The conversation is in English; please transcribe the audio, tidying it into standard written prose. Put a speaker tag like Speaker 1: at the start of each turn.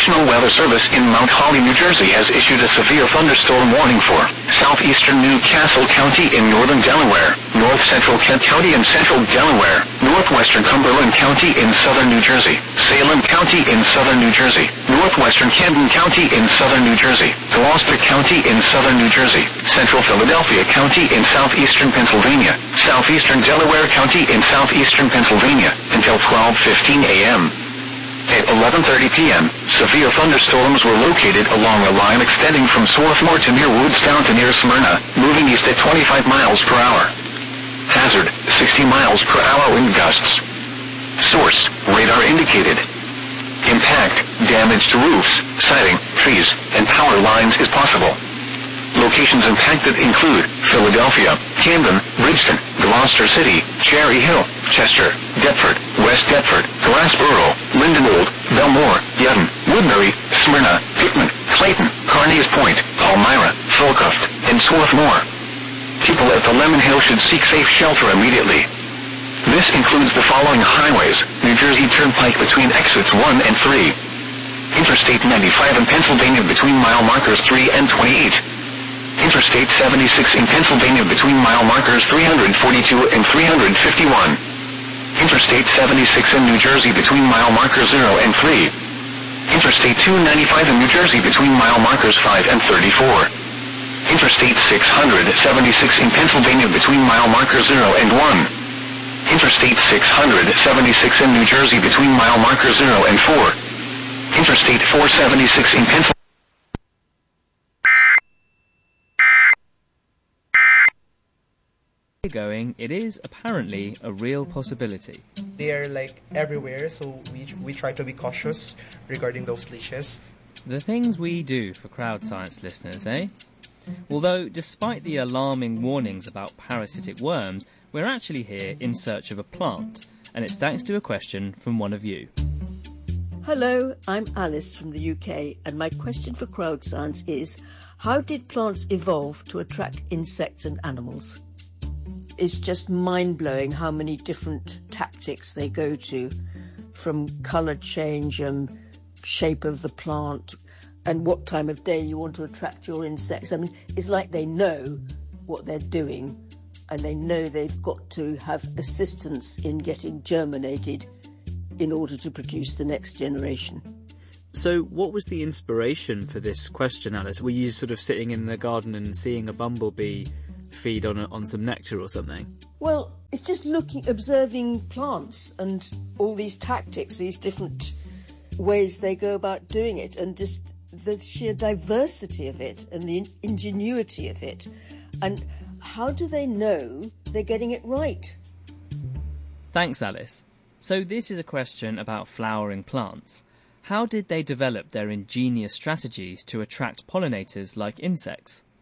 Speaker 1: National Weather Service in Mount Holly, New Jersey has issued a severe thunderstorm warning for southeastern Newcastle County in northern Delaware, north central Kent County in central Delaware, northwestern Cumberland County in southern New Jersey, Salem County in southern New Jersey, northwestern Camden County in southern New Jersey, Gloucester County in southern New Jersey, central Philadelphia County in southeastern Pennsylvania, southeastern Delaware County in southeastern Pennsylvania, until 12:15 a.m. At 11:30 p.m., severe thunderstorms were located along a line extending from Swarthmore to near Woodstown to near Smyrna, moving east at 25 miles per hour. Hazard, 60 miles per hour wind gusts. Source, radar indicated. Impact, damage to roofs, siding, trees, and power lines is possible. Locations impacted include Philadelphia, Camden, Bridgeton, Gloucester City, Cherry Hill, Chester, Deptford, West Deptford, Glassboro, Lindenwold, Belmore, Yedden, Woodbury, Smyrna, Pittman, Clayton, Carneys Point, Palmyra, Falkirk, and Swarthmore. People at the Lemon Hill should seek safe shelter immediately. This includes the following highways: New Jersey Turnpike between exits 1 and 3. Interstate 95 in Pennsylvania between mile markers 3 and 28. Interstate 76 in Pennsylvania between mile markers 342 and 351. Interstate 76 in New Jersey between mile markers 0 and 3. Interstate 295 in New Jersey between mile markers 5 and 34. Interstate 676 in Pennsylvania between mile markers 0 and 1. Interstate 676 in New Jersey between mile markers 0 and 4. Interstate 476 in Pennsylvania.
Speaker 2: Going, it is apparently a real possibility.
Speaker 3: They are like everywhere, so we try to be cautious regarding those leashes.
Speaker 2: The things we do for Crowd Science listeners, eh? Although, despite the alarming warnings about parasitic worms, we're actually here in search of a plant, and it's thanks to a question from one of you.
Speaker 4: Hello, I'm Alice from the UK, and my question for Crowd Science is, how did plants evolve to attract insects and animals? It's just mind-blowing how many different tactics they go to, from colour change and shape of the plant and what time of day you want to attract your insects. I mean, it's like they know what they're doing and they know they've got to have assistance in getting germinated in order to produce the next generation.
Speaker 2: So what was the inspiration for this question, Alice? Were you sort of sitting in the garden and seeing a bumblebee feed on some nectar or something?
Speaker 4: Well, it's just observing plants and all these tactics, these different ways they go about doing it, and just the sheer diversity of it and the ingenuity of it. And how do they know they're getting it right?
Speaker 2: Thanks, Alice. So this is a question about flowering plants. How did they develop their ingenious strategies to attract pollinators like insects?